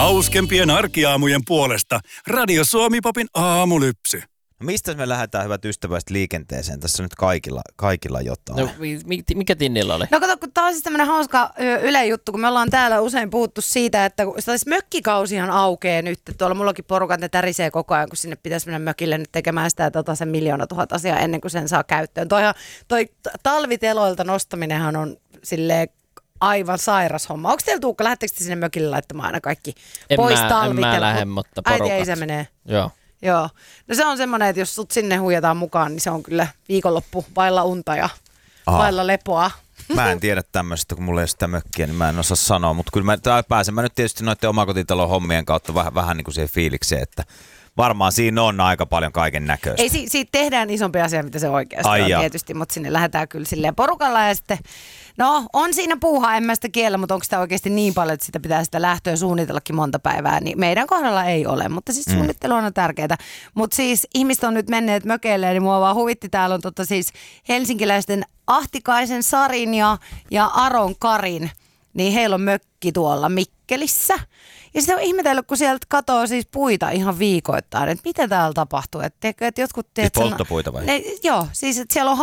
Hauskempien arkiaamujen puolesta Radio Suomi Popin aamulypsy. Mistä me lähdetään, hyvät ystävät, liikenteeseen? Tässä on nyt kaikilla jotain. No, mikä Tinnillä oli? No kato, kun tämä on siis tämmöinen hauska Yle juttu, kun me ollaan täällä usein puhuttu siitä, että mökkikausihan aukeaa nyt. Tuolla mullakin porukat ne tärisee koko ajan, kun sinne pitäisi mennä mökille nyt tekemään sitä sen 1 000 000 asiaa ennen kuin sen saa käyttöön. Toi talviteloilta nostaminenhan on silleen aivan sairas homma. Onko teillä Tuukka, lähettekö te sinne mökille laittamaan aina kaikki pois talvitelot? En mä lähde, mutta porukat. Äiti ja isä menee. Joo. No se on semmoinen, että jos sut sinne huijataan mukaan, niin se on kyllä viikonloppu vailla unta ja vailla lepoa. Mä en tiedä tämmöistä, kun mulla ei ole sitä mökkiä, niin mä en osaa sanoa. Mutta kyllä pääsen mä nyt tietysti noiden omakotitalon hommien kautta vähän niin kuin siihen fiilikseen, että varmaan siinä on aika paljon kaiken näköistä. Ei, siitä tehdään isompi asia, mitä se oikeasti on tietysti, mutta sinne lähdetään kyllä silleen porukalla ja sitten, no on siinä puuhaa, en mä sitä kiellä, mutta onko sitä oikeasti niin paljon, että sitä pitää sitä lähtöä suunnitellakin monta päivää, niin meidän kohdalla ei ole, mutta siis suunnittelu on tärkeää. Mutta siis ihmiset on nyt menneet mökeille, niin mua vaan huvitti, täällä on siis helsinkiläisten Ahtikaisen Sarin ja Aron Karin, niin heillä on mökki tuolla Mikkelissä. Ja sitten on ihmetellyt, kun sieltä katoo siis puita ihan viikoittain, että mitä täällä tapahtuu. Että jotkut, siis polttopuita vai? Joo, siis että siellä on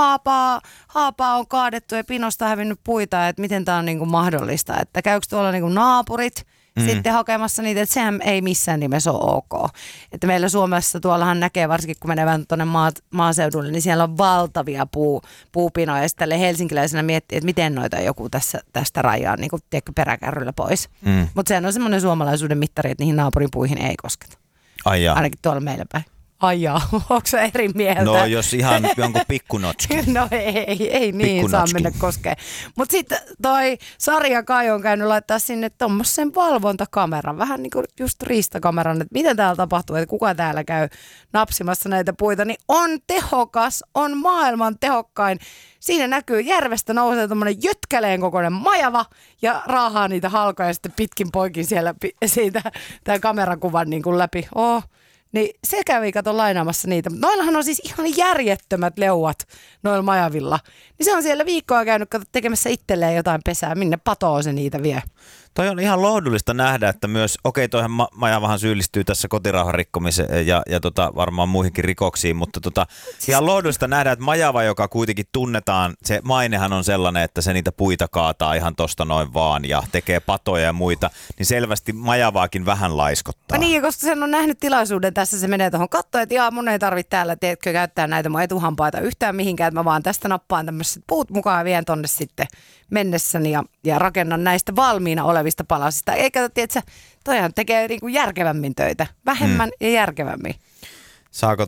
haapaa on kaadettu ja pinosta hävinnyt puita, että miten tämä on niinku mahdollista. Että käykö tuolla niinku naapurit sitten hakemassa niitä, että sehän ei missään nimessä ole ok. Että meillä Suomessa tuollahan näkee, varsinkin kun menee vähän tuonne maaseudulle, niin siellä on valtavia puupinoja. Ja sitten helsinkiläisenä miettii, että miten noita joku tästä rajaa niin kuin peräkärryllä pois. Mutta sehän on semmoinen suomalaisuuden mittari, että niihin naapurin puihin ei kosketa. Ainakin tuolla meillä päin. Ai jaa, onko se eri mieltä? No jos ihan jonkun pikkunotski. No ei niin saa mennä koskeen. Mutta sitten toi Sari ja Kai on käynyt laittaa sinne tommosen valvontakameran, vähän niin kuin just riistakameran, että miten täällä tapahtuu, että kuka täällä käy napsimassa näitä puita, niin on tehokas, on maailman tehokkain. Siinä näkyy järvestä nousee tommonen jötkäleen kokoinen majava ja raahaa niitä halkoja sitten pitkin poikin siellä siitä tämän kamerakuvan niin kuin läpi. Niin se kävi kato lainaamassa niitä. Noillahan on siis ihan järjettömät leuat noilla majavilla. Niin se on siellä viikkoa käynyt tekemässä itselleen jotain pesää, minne patoo se niitä vie. Toi on ihan lohdullista nähdä, että myös, toihan majavahan syyllistyy tässä kotirauhan rikkomiseen ja varmaan muihinkin rikoksiin, mutta ihan lohdullista nähdä, että majava, joka kuitenkin tunnetaan, se mainehan on sellainen, että se niitä puita kaataa ihan tosta noin vaan ja tekee patoja ja muita, niin selvästi majavaakin vähän laiskottaa. Niin, koska sen on nähnyt tilaisuuden tässä, se menee tuohon kattoon, että mun ei tarvitse täällä, tiedätkö, käyttää näitä mun etuhampaita yhtään mihinkään, että mä vaan tästä nappaan tämmöiset puut mukaan ja vien tonne sitten mennessäni ja rakennan näistä valmiina olevista palasista. Eikä tiedätkö, toihan tekee niinku järkevämmin töitä, vähemmän ja järkevämmin. Saako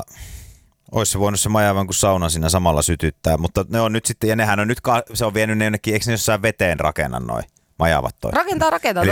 olisi se voinut se majavan kuin sauna siinä samalla sytyttää, mutta ne on nyt sitten, ja nehän on nyt, se on vienyt ne jonnekin, eikö ne jossain veteen rakennan noin majavat toi? Rakentaa. Eli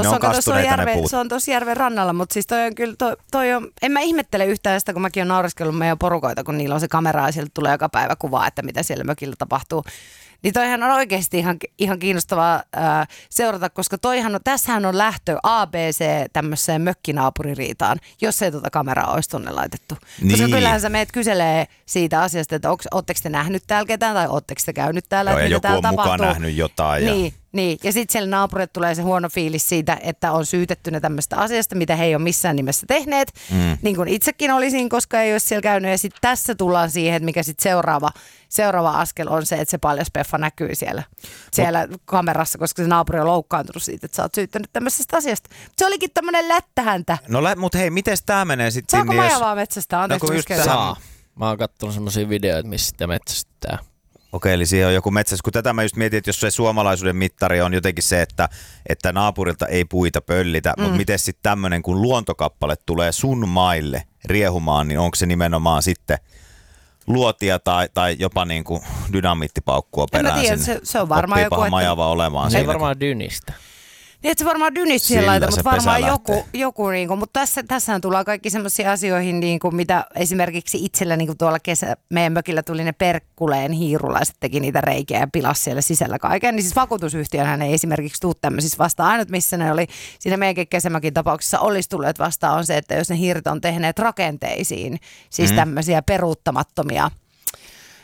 Se on tuossa järven rannalla, mutta siis toi on kyllä, en mä ihmettele yhtään sitä, kun mäkin olen naureskellut meidän porukoita, kun niillä on se kamera ja sieltä tulee joka päivä kuvaa, että mitä siellä mökillä tapahtuu. Niin toihan on oikeasti ihan kiinnostavaa seurata, koska tässähän on lähtö ABC tämmöiseen mökkinaapuririitaan, jos ei kameraa olisi tuonne laitettu. Niin. Koska kyllähän sä meet kyselee siitä asiasta, että ootteko te nähnyt täällä ketään tai ootteko te käynyt täällä, että mitä täällä tapahtuu. Joku on mukaan nähnyt jotain. Niin. Ja sitten siellä naapurit tulee se huono fiilis siitä, että on syytettynä tämmöistä asiasta, mitä he ei ole missään nimessä tehneet. Niin kuin itsekin olisin, koska ei olisi siellä käynyt. Ja sitten tässä tullaan siihen, että mikä sitten seuraava askel on se, että se paljaspeffa näkyy siellä kamerassa, koska se naapuri on loukkaantunut siitä, että sä oot syyttänyt tämmöisestä asiasta. Se olikin tämmöinen lättähäntä. No mutta hei, miten tää menee sitten? Saako majavaa metsästä? Saa. Mä oon kattonut semmosia videoita, missä sitä metsästää. Okei, eli siihen on joku metsästys. Kun tätä mä just mietin, että jos se suomalaisuuden mittari on jotenkin se, että naapurilta ei puita pöllitä, mutta miten sitten tämmöinen, kun luontokappale tulee sun maille riehumaan, niin onko se nimenomaan sitten luotia tai jopa niin kuin dynamiittipaukkua perään sinne? Se on varmaan joku, majava olemaan. Se ei varmaan dynistä. Niin, että se varmaan dynistä siihen laita, mutta varmaan joku niinku, mutta tässähän tullaan kaikki semmoisia asioihin, niinku, mitä esimerkiksi itsellä niinku tuolla meidän mökillä tuli ne Perkkuleen hiirulaiset, teki niitä reikiä ja pilasi siellä sisällä kaiken. Niin siis vakuutusyhtiönhän ei esimerkiksi tule tämmöisissä vastaan. Ainut missä ne oli, siinä meidänkin kesämökin tapauksessa olisi tulleet vastaan on se, että jos ne hiiret on tehneet rakenteisiin, siis tämmöisiä peruuttamattomia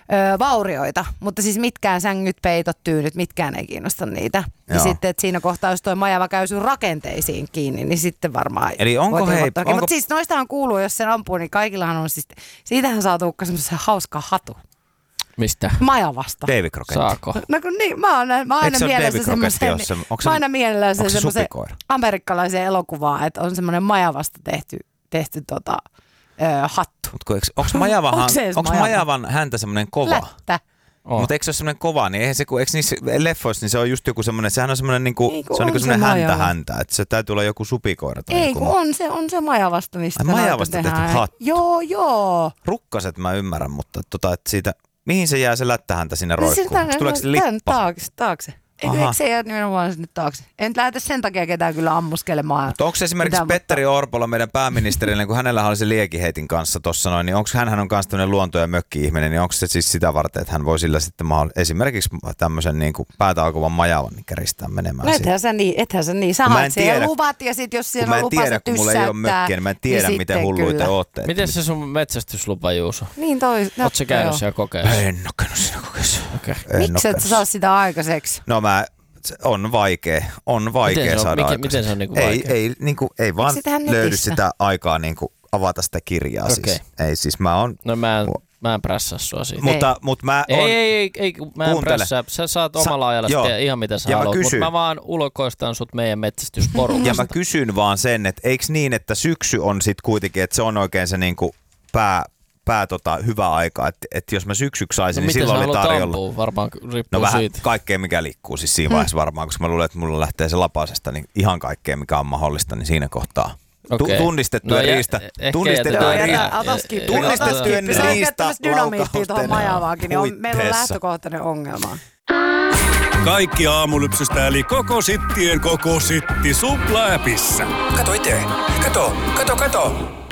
vaurioita, mutta siis mitkään sängyt, peitot, tyynyt, mitkään ei kiinnosta niitä. Ja sitten, että siinä kohtaa, jos toi majava käy sun rakenteisiin kiinni, niin sitten varmaan... Eli onko Mutta siis noistahan kuuluu, jos sen ampuu, niin kaikillahan on siis... Siitähän saa Tuukka semmoisen hauska hatu. Mistä? Majavasta. Davy Crockett. Saako? No kun niin, mä oon aina mielessä semmoisen... Mä aina mielessä semmoisen amerikkalaisen elokuvaa, että on semmoinen majavasta tehty hattu. Onko majavan häntä semmoinen kova? Lättä. Mutta eikö se ole semmoinen kova, niin eihän se, eikö niissä leffoissa, niin se on just joku semmoinen, sehän on semmoinen se on niinku semmoinen häntä, että se täytyy olla joku supikoira. Tai ei, kun on se majavasta, mistä majavasta tehty hattu. Joo. Rukkaset mä ymmärrän, mutta että siitä, mihin se jää se lättähäntä sinne roikkuun? Tuleeko se lippa? Taakse. Eikö se jää nimenomaan sinne taakse? En lähde sen takia ketään kyllä ammuskelemaan. Mutta onko esimerkiksi Petteri Orpolla, meidän pääministerille, kun hänellä oli se liekiheitin kanssa tuossa noin, niin onko hän on kanssa tämmöinen luonto- ja mökki-ihminen, niin onko se siis sitä varten, että hän voi sillä sitten esimerkiksi tämmöisen niin kuin päätä alkavan majavan niin käristää menemään no ethän sä niin. Sä haet siihen luvat ja sitten jos siellä on lupa se kun mulla ei ole mökkiä, niin mä en tiedä niin miten hulluja te ootte. Miten se sun metsästyslupa, Juuso? Niin oot sä käynyt siellä kokeessa? En ole käynyt siinä kokeessa. Miksi et sä saa sitä aikaiseksi? No on vaikea saada aikaiseksi. Miten se on niinku vaikea? Ei vaan löydy sitä aikaa niinku avata sitä kirjaa siis. Ei siis mä oon... No mä en prässää sua siitä. Mutta mä oon... Ei, mä en prässää. Sä saat omalla ajalla tehdä ihan mitä sä haluat, mutta mä vaan ulkoistan sut meidän metsästysporukasta. Ja mä kysyn vaan sen, että eikö niin, että syksy on sit kuitenkin, että se on oikein se niinku hyvä aika, että jos mä syksyksi saisin, niin silloin oli tarjolla. Ampua? Varmaan riippuu no vähän siitä. Kaikkea, mikä liikkuu siis siinä vaiheessa varmaan, koska mä luulen, että mulla lähtee se lapasesta, niin ihan kaikkea, mikä on mahdollista, niin siinä kohtaa. Okay. Tunnistettujen riista. Tunnistettujen riista. Dynamiittia tuohon majavaakin, niin meillä on lähtökohtainen ongelma. Kaikki Aamulypsystä eli koko sittien koko sitti Supla-appissa. Kato itse. Kato.